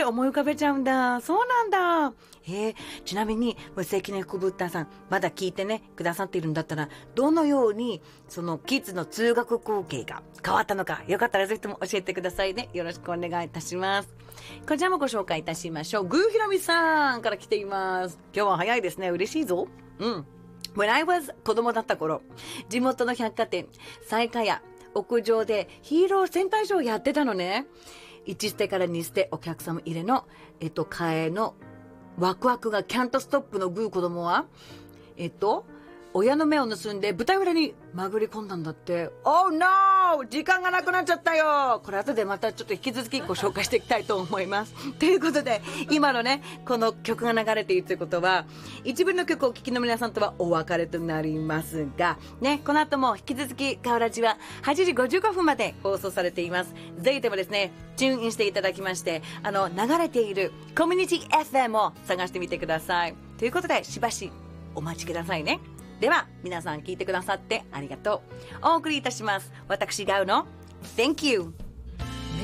思い浮かべちゃうんだ。そうなんだ。ちなみに、無責任福ブッダさん、まだ聞いてね、くださっているんだったら、どのように、そのキッズの通学光景が変わったのか、よかったらぜひとも教えてくださいね。よろしくお願いいたします。こちらもご紹介いたしましょう。グーひろみさんから来ています。今日は早いですね。嬉しいぞ。When I was 子供だった頃、地元の百貨店、西下屋、屋上でヒーロー戦隊ショーやってたのね。1ステから2ステお客様入れの、替えのワクワクがキャントストップのグー子供は、親の目を盗んで舞台裏に潜り込んだんだって。Oh no! 時間がなくなっちゃったよ。これ後でまたちょっと引き続きご紹介していきたいと思います。ということで、今のね、この曲が流れているということは、一部の曲をお聴きの皆さんとはお別れとなりますが、ね、この後も引き続き、カオラジは8時55分まで放送されています。ぜひともですね、チューンインしていただきまして、流れているコミュニティ FM を探してみてください。ということで、しばしお待ちくださいね。では、皆さん聞いてくださってありがとう。お送りいたします。私、ガウの Thank you!